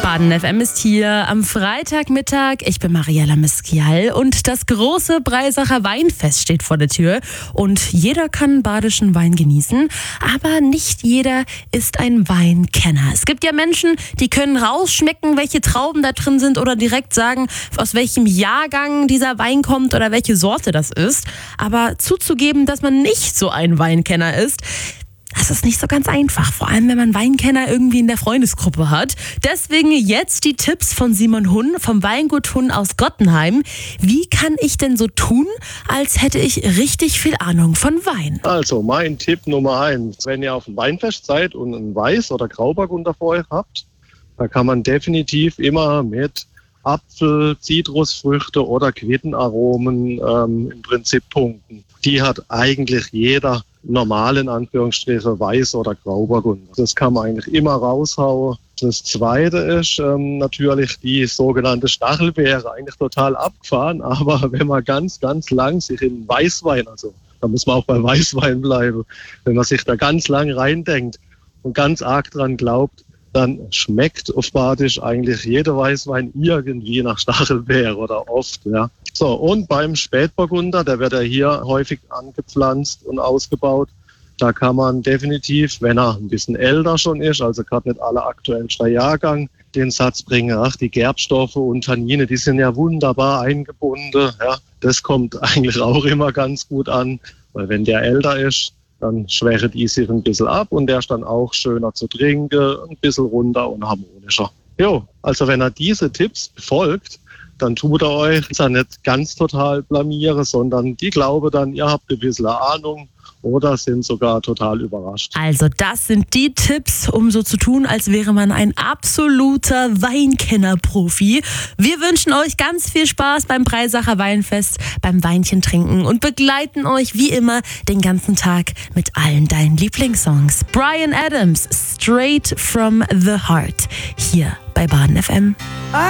Baden FM ist hier am Freitagmittag. Ich bin Mariella Miskial und das große Breisacher Weinfest steht vor der Tür. Und jeder kann badischen Wein genießen, aber nicht jeder ist ein Weinkenner. Es gibt ja Menschen, die können rausschmecken, welche Trauben da drin sind oder direkt sagen, aus welchem Jahrgang dieser Wein kommt oder welche Sorte das ist. Aber zuzugeben, dass man nicht so ein Weinkenner ist, das ist nicht so ganz einfach, vor allem wenn man Weinkenner irgendwie in der Freundesgruppe hat. Deswegen jetzt die Tipps von Simon Hunn vom Weingut Hunn aus Gottenheim. Wie kann ich denn so tun, als hätte ich richtig viel Ahnung von Wein? Also mein Tipp Nummer 1, wenn ihr auf dem Weinfest seid und einen Weiß- oder Grauburgunder vor euch habt, da kann man definitiv immer mit Apfel, Zitrusfrüchte oder Quittenaromen im Prinzip punkten. Die hat eigentlich jeder normalen Anführungsstriche Weiß- oder Grauburgunder. Das kann man eigentlich immer raushauen. Das Zweite ist natürlich die sogenannte Stachelbeere, eigentlich total abgefahren, aber wenn man ganz, ganz lang sich in Weißwein, also da muss man auch bei Weißwein bleiben, wenn man sich da ganz lang reindenkt und ganz arg dran glaubt, dann schmeckt auf Badisch eigentlich jeder Weißwein irgendwie nach Stachelbeere oder oft, ja. So, und beim Spätburgunder, der wird ja hier häufig angepflanzt und ausgebaut, da kann man definitiv, wenn er ein bisschen älter schon ist, also gerade nicht alle aktuellster Jahrgang, den Satz bringen, ach, die Gerbstoffe und Tannine, die sind ja wunderbar eingebunden, ja. Das kommt eigentlich auch immer ganz gut an, weil wenn der älter ist, dann schwächt die sich ein bisschen ab und der ist dann auch schöner zu trinken, ein bisschen runder und harmonischer. Jo, also wenn er diese Tipps befolgt, dann tut er euch ja nicht ganz total blamieren, sondern die glauben dann, ihr habt ein bisschen Ahnung oder sind sogar total überrascht. Also das sind die Tipps, um so zu tun, als wäre man ein absoluter Weinkenner-Profi. Wir wünschen euch ganz viel Spaß beim Breisacher Weinfest, beim Weinchen trinken und begleiten euch wie immer den ganzen Tag mit allen deinen Lieblingssongs. Bryan Adams, Straight from the Heart, hier bei Baden FM.